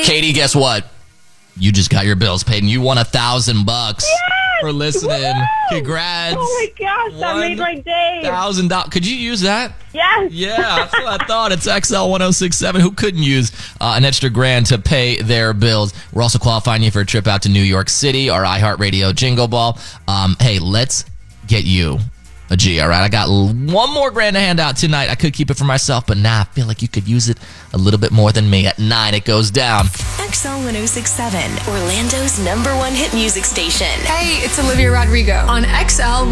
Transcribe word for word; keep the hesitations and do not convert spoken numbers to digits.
Katie, guess what? You just got your bills paid and you won a thousand bucks for listening. Woo! Congrats. Oh my gosh, that made my day. Thousand dollars. Could you use that? Yes. Yeah, that's what I thought. It's X L one oh six seven. Who couldn't use uh, an extra grand to pay their bills? We're also qualifying you for a trip out to New York City, our iHeartRadio Jingle Ball. Um, hey, let's get you a G, all right? I got one more grand to hand out tonight. I could keep it for myself, but nah, I feel like you could use it a little bit more than me. At nine, it goes down. X L one oh six seven, Orlando's number one hit music station. Hey, it's Olivia Rodrigo on X L